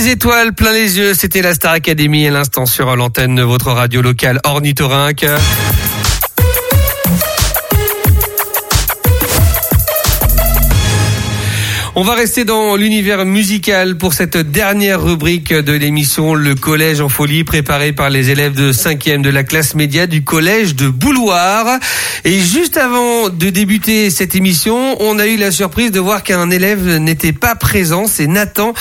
Les étoiles plein les yeux, c'était la Star Academy à l'instant sur l'antenne de votre radio locale Ornithorynque. On va rester dans l'univers musical pour cette dernière rubrique de l'émission Le Collège en Folie, préparée par les élèves de 5e de la classe média du collège de Bouloir. Et juste avant de débuter cette émission, on a eu la surprise de voir qu'un élève n'était pas présent. C'est Nathan,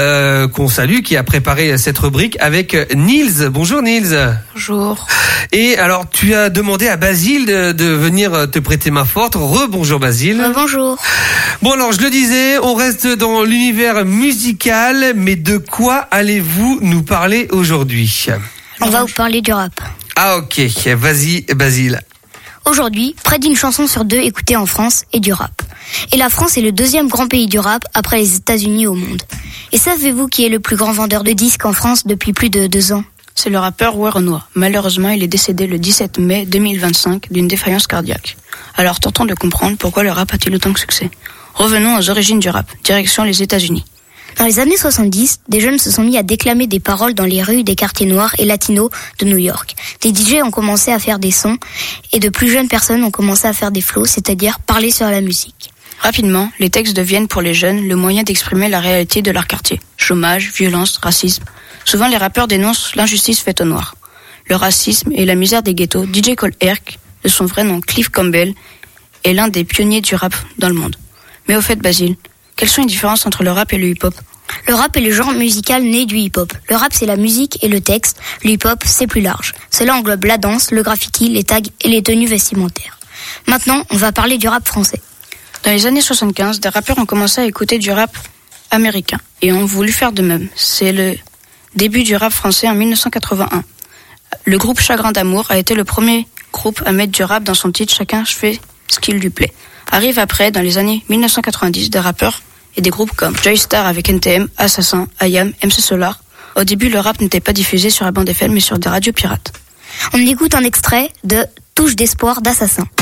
qu'on salue, qui a préparé cette rubrique avec Nils. Bonjour Nils. Bonjour. Et alors, tu as demandé à Basile de venir te prêter main forte. Rebonjour Basile. Bonjour. Bon alors, je le disais, on reste dans l'univers musical, mais de quoi allez-vous nous parler aujourd'hui ? On va vous parler du rap. Ah ok, vas-y Basile. Aujourd'hui, près d'une chanson sur deux écoutée en France est du rap. Et la France est le deuxième grand pays du rap après les États-Unis au monde. Et savez-vous qui est le plus grand vendeur de disques en France depuis plus de 2 ans ? C'est le rappeur Werenoi. Malheureusement, il est décédé le 17 mai 2025 d'une défaillance cardiaque. Alors tentons de comprendre pourquoi le rap a-t-il autant de succès. Revenons aux origines du rap, direction les États-Unis. Dans les années 70, des jeunes se sont mis à déclamer des paroles dans les rues des quartiers noirs et latinos de New York. Des DJ ont commencé à faire des sons et de plus jeunes personnes ont commencé à faire des flows, c'est-à-dire parler sur la musique. Rapidement, les textes deviennent pour les jeunes le moyen d'exprimer la réalité de leur quartier. Chômage, violence, racisme. Souvent, les rappeurs dénoncent l'injustice faite aux Noirs. Le racisme et la misère des ghettos. DJ Cole Herc, de son vrai nom Cliff Campbell, est l'un des pionniers du rap dans le monde. Mais au fait, Basile, quelles sont les différences entre le rap et le hip-hop ? Le rap est le genre musical né du hip-hop. Le rap, c'est la musique et le texte. Le hip-hop, c'est plus large. Cela englobe la danse, le graffiti, les tags et les tenues vestimentaires. Maintenant, on va parler du rap français. Dans les années 75, des rappeurs ont commencé à écouter du rap américain et ont voulu faire de même. C'est le début du rap français en 1981. Le groupe Chagrin d'amour a été le premier groupe à mettre du rap dans son titre « Chacun fait ce qu'il lui plaît ». Arrive après, dans les années 1990, des rappeurs et des groupes comme Joystar avec NTM, Assassin, IAM, MC Solar. Au début, le rap n'était pas diffusé sur la bande FM mais sur des radios pirates. On écoute un extrait de Touche d'espoir d'Assassin.